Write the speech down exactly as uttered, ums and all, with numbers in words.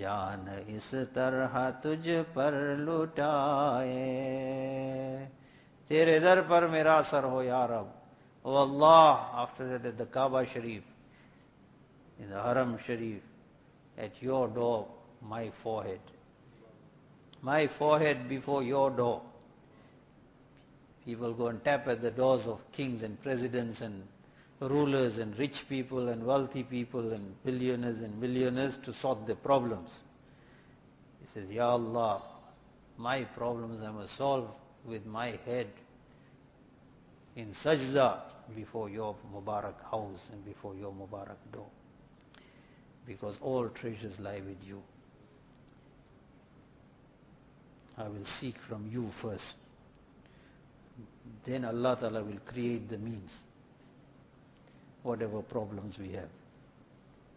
जान इस तरह तुझ पर लुटाए, तेरे दर पर मेरा सर हो या रब. Oh Allah, after that at the Kaaba Sharif, in the Haram Sharif, at your door, my forehead. My forehead before your door. People go and tap at the doors of kings and presidents and rulers and rich people and wealthy people and billionaires and millionaires to sort their problems. He says, Ya Allah, my problems I must solve with my head in sajda before your Mubarak house and before your Mubarak door. Because all treasures lie with you. I will seek from you first. Then Allah Ta'ala will create the means, whatever problems we have.